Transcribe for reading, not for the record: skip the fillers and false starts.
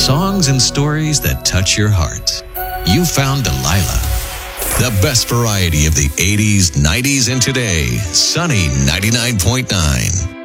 songs and stories that touch your heart. You found Delilah. The best variety of the 80s, 90s, and today. Sunny 99.9.